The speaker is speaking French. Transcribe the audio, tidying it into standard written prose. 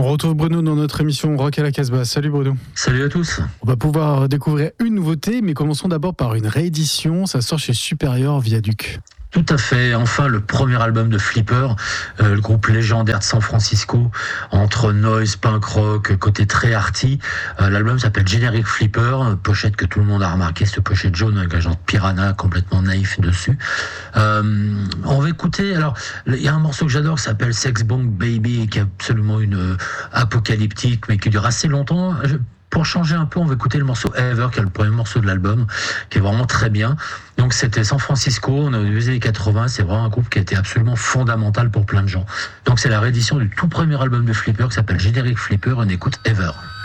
On retrouve Bruno dans notre émission Rock à la Casbah. Salut Bruno. Salut à tous. On va pouvoir découvrir une nouveauté, mais commençons d'abord par une réédition. Ça sort chez Supérieur Viaduc. Tout à fait. Enfin, le premier album de Flipper, le groupe légendaire de San Francisco, entre noise, punk rock, côté très arty. L'album s'appelle Generic Flipper, pochette que tout le monde a remarqué, cette pochette jaune avec la jante Piranha complètement naïf dessus. On va écouter, alors, il y a un morceau que j'adore qui s'appelle Sex Bomb Baby, qui est absolument une apocalyptique, mais qui dure assez longtemps. Pour changer un peu, on va écouter le morceau Ever, qui est le premier morceau de l'album, qui est vraiment très bien. Donc c'était San Francisco, on est au début des années 80, c'est vraiment un groupe qui a été absolument fondamental pour plein de gens. Donc c'est la réédition du tout premier album de Flipper qui s'appelle Generic Flipper, on écoute Ever.